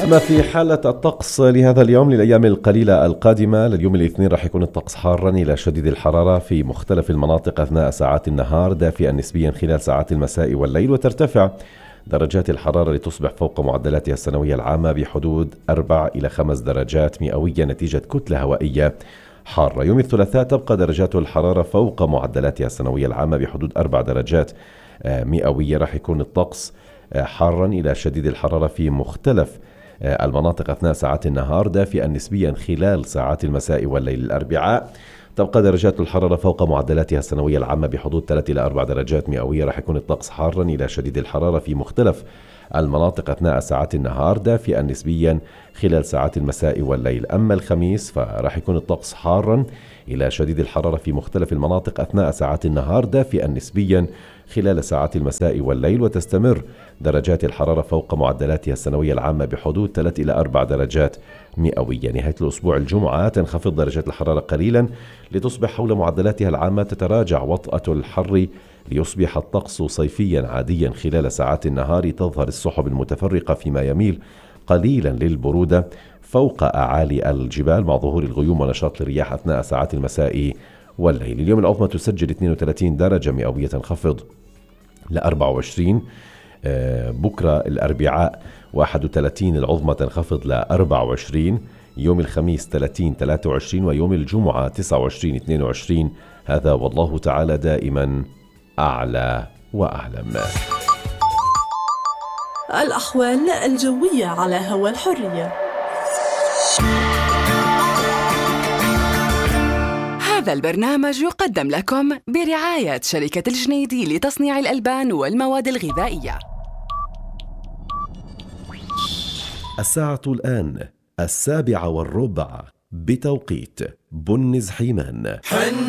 أما في حالة الطقس لهذا اليوم للأيام القليلة القادمة، لليوم الاثنين راح يكون الطقس حارا إلى شديد الحرارة في مختلف المناطق أثناء ساعات النهار، دافئا نسبيا خلال ساعات المساء والليل، وترتفع درجات الحرارة لتصبح فوق معدلاتها السنوية العامة بحدود 4 إلى 5 درجات مئوية نتيجة كتلة هوائية حارة. يوم الثلاثاء تبقى درجات الحرارة فوق معدلاتها السنوية العامة بحدود 4 درجات مئوية. راح يكون الطقس حارا إلى شديد الحرارة في مختلف المناطق أثناء ساعات النهار، دافئا نسبيا خلال ساعات المساء والليل. الأربعاء تبقى درجات الحرارة فوق معدلاتها السنوية العامة بحدود 3 إلى 4 درجات مئوية. راح يكون الطقس حارا إلى شديد الحرارة في مختلف المناطق أثناء ساعات النهار، دافئا نسبيا خلال ساعات المساء والليل. أما الخميس فراح يكون الطقس حارا إلى شديد الحرارة في مختلف المناطق أثناء ساعات النهار، دافئا نسبيا خلال ساعات المساء والليل، وتستمر درجات الحرارة فوق معدلاتها السنوية العامة بحدود 3 إلى 4 درجات مئوية. نهاية الأسبوع الجمعة تنخفض درجات الحرارة قليلا لتصبح حول معدلاتها العامة، تتراجع وطأة الحر ليصبح الطقس صيفيا عاديا خلال ساعات النهار. تظهر السحب المتفرقة فيما يميل قليلا للبرودة فوق أعالي الجبال مع ظهور الغيوم ونشاط الرياح أثناء ساعات المساء والليل. اليوم العظمى تسجل 32 درجة مئوية، تنخفض ل 24. بكرة الأربعاء 31 العظمى تنخفض ل 24. يوم الخميس 30 23، ويوم الجمعة 29 22. هذا والله تعالى دائما أعلى وأعلم. الأحوال الجوية على هوا الحرية. هذا البرنامج يقدم لكم برعاية شركة الجنيدي لتصنيع الألبان والمواد الغذائية. الساعة الآن 7:15 بتوقيت بنز حيمان.